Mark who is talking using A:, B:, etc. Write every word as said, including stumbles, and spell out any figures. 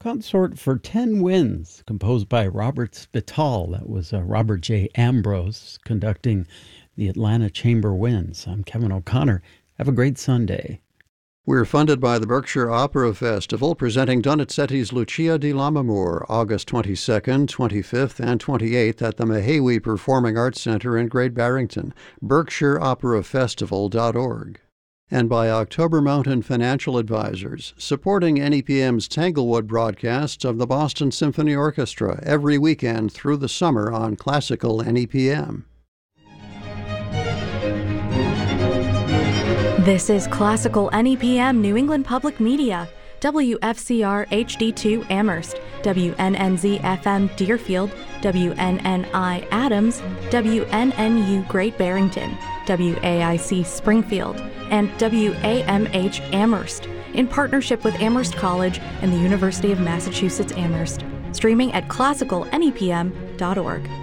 A: Consort for ten Winds, composed by Robert Spital. That was uh, Robert J. Ambrose conducting the Atlanta Chamber Winds. I'm Kevin O'Connor. Have a great Sunday.
B: We're funded by the Berkshire Opera Festival, presenting Donizetti's Lucia di Lammermoor, August twenty-second, twenty-fifth, and twenty-eighth at the Mahawi Performing Arts Center in Great Barrington, berkshire opera festival dot org. And by October Mountain Financial Advisors, supporting N E P M's Tanglewood broadcasts of the Boston Symphony Orchestra every weekend through the summer on Classical N E P M.
C: This is Classical N E P M New England Public Media, W F C R H D two Amherst, W N N Z F M Deerfield, W N N I Adams, W N N U Great Barrington, W A I C Springfield, and W A M H Amherst, in partnership with Amherst College and the University of Massachusetts Amherst. Streaming at classical N E P M dot org.